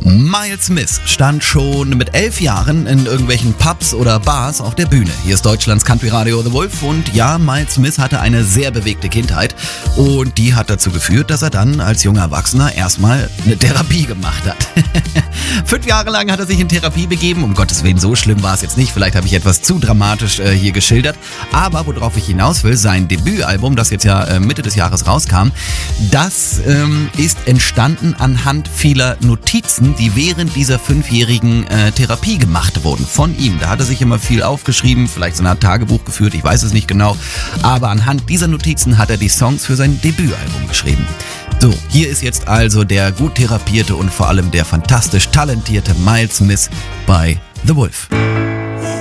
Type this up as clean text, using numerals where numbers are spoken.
Miles Smith stand schon mit 11 Jahren in irgendwelchen Pubs oder Bars auf der Bühne. Hier ist Deutschlands Country-Radio The Wolf und ja, Miles Smith hatte eine sehr bewegte Kindheit und die hat dazu geführt, dass er dann als junger Erwachsener erstmal eine Therapie gemacht hat. 5 Jahre lang hat er sich in Therapie begeben, um Gottes Willen, so schlimm war es jetzt nicht, vielleicht habe ich etwas zu dramatisch hier geschildert, aber worauf ich hinaus will, sein Debütalbum, das jetzt ja Mitte des Jahres rauskam, das ist entstanden anhand vieler Notizen, die während dieser 5-jährigen Therapie gemacht wurden von ihm. Da hat er sich immer viel aufgeschrieben, vielleicht so eine Art Tagebuch geführt, ich weiß es nicht genau, aber anhand dieser Notizen hat er die Songs für sein Debütalbum geschrieben. So, hier ist jetzt also der gut therapierte und vor allem der fantastisch talentierte Miles Smith bei The Wolf.